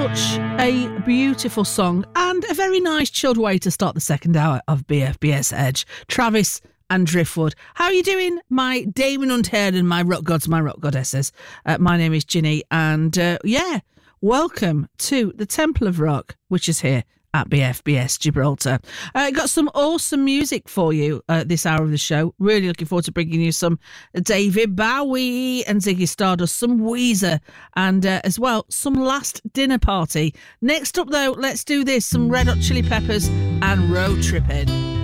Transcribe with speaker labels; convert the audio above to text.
Speaker 1: Such a beautiful song and a very nice chilled way to start the second hour of BFBS Edge. Travis and Driftwood. How are you doing, my Damon Untared and my rock gods, my rock goddesses? My name is Ginny, and welcome to the Temple of Rock, which is here at BFBS Gibraltar. Got some awesome music for you this hour of the show. Really looking forward to bringing you some David Bowie and Ziggy Stardust, some Weezer, and as well some Last Dinner Party. Next up though, let's do this, some Red Hot Chili Peppers and Road Trippin'.